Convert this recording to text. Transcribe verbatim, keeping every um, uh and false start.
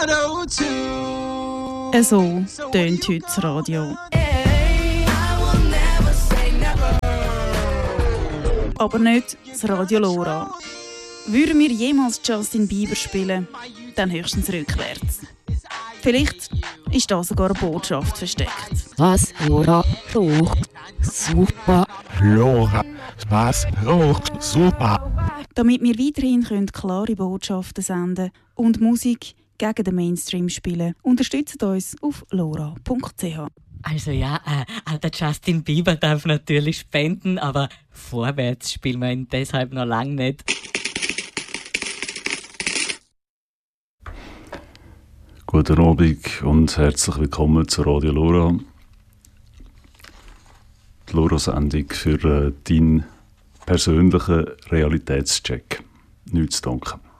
So tönt heute das Radio. Aber nicht das Radio Lora. Würden wir jemals Justin Bieber spielen, dann höchstens rückwärts. Vielleicht ist da sogar eine Botschaft versteckt. Was Lora braucht, super. Lora, was braucht, super. Damit wir weiterhin können klare Botschaften senden und Musik gegen den Mainstream spielen, unterstützt uns auf lora punkt c h. Also ja, äh, auch der Justin Bieber darf natürlich spenden, aber vorwärts spielen wir ihn deshalb noch lange nicht. Guten Abend und herzlich willkommen zu Radio Lora. Die Lora-Sendung für äh, deinen persönlichen Realitätscheck. Nichts zu danken.